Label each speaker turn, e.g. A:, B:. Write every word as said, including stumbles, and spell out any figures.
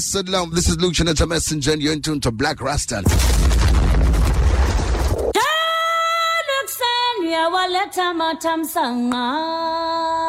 A: Salam, this is Luke Chaneta Messenger, and you're in tune to Black Rasta.
B: Waleta matam sanga